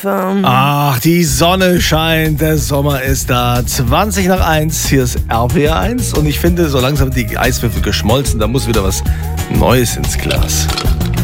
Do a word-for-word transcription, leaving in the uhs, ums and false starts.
Ach, die Sonne scheint, der Sommer ist da. zwanzig nach eins, hier ist R W R eins und ich finde, so langsam die Eiswürfel geschmolzen, da muss wieder was Neues ins Glas.